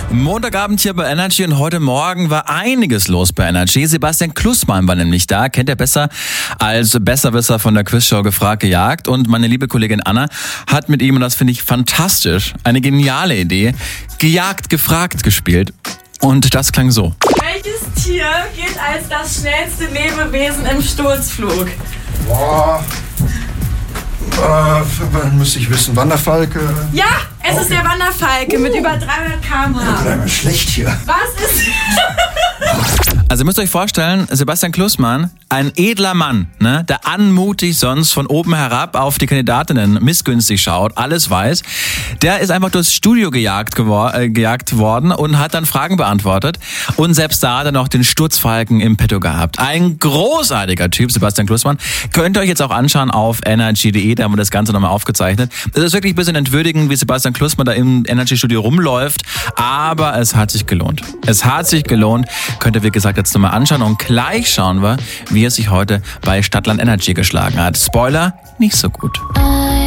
Montagabend hier bei Energy und heute Morgen war einiges los bei Energy. Sebastian Klussmann war nämlich da, kennt er besser als Besserwisser von der Quizshow Gefragt gejagt. Und meine liebe Kollegin Anna hat mit ihm, und das finde ich fantastisch, eine geniale Idee, Gejagt gefragt gespielt. Und das klang so. Welches Tier gilt als das schnellste Lebewesen im Sturzflug? Boah. Müsste ich wissen. Wanderfalke? Ja, es ist der Wanderfalke mit über 300 km/h. Bleib mal schlecht hier. Was ist... Also ihr müsst euch vorstellen, Sebastian Klussmann, ein edler Mann, ne, der anmutig sonst von oben herab auf die Kandidatinnen missgünstig schaut, alles weiß, der ist einfach durchs Studio gejagt worden und hat dann Fragen beantwortet. Und selbst da hat er noch den Sturzfalken im Petto gehabt. Ein großartiger Typ, Sebastian Klussmann. Könnt ihr euch jetzt auch anschauen auf energy.de, da haben wir das Ganze nochmal aufgezeichnet. Es ist wirklich ein bisschen entwürdigend, wie Sebastian Klussmann da im Energy-Studio rumläuft, aber es hat sich gelohnt. Es hat sich gelohnt. Könnt ihr, wie gesagt, jetzt nochmal anschauen und gleich schauen wir, wie es sich heute bei Stadtland Energy geschlagen hat. Spoiler, nicht so gut.